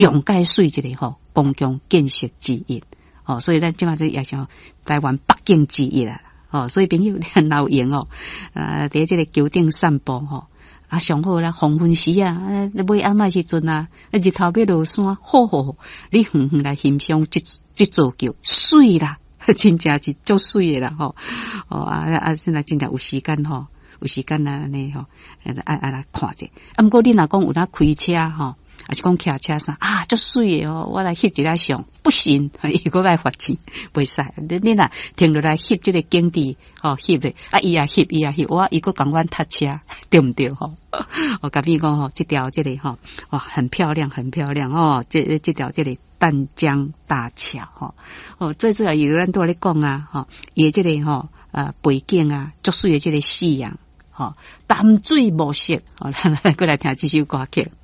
用介水一个吼，公共建设之一。哦，所以咱即马这也像台湾北京之一啦。哦，所以朋友你若有闲哦，伫这个桥顶散步吼，啊上好啦，黄昏时啊，买暗暝时阵啊，日头要落山，好好，你远远来欣赏这座桥，水啦，真正是足水的啦吼。哦现在真正有时间吼，有时间啊安尼吼，爱来看者。啊，不过你若讲有哪开车吼。还是讲骑车上啊，足水诶哦！我来翕一下相，不行，伊个来罚钱，袂使。你若停落来翕这个景致，哦翕咧，啊伊也翕，我伊个讲阮踏车，对毋对吼？我甲你讲吼，这条这里吼，哇，很漂亮哦！这条这里淡江大桥吼，哦，最主要有咱都咧讲啊，吼，伊这里吼背景啊，足水诶这个夕阳，吼，淡水暮色，哦，咱过来听这首歌曲。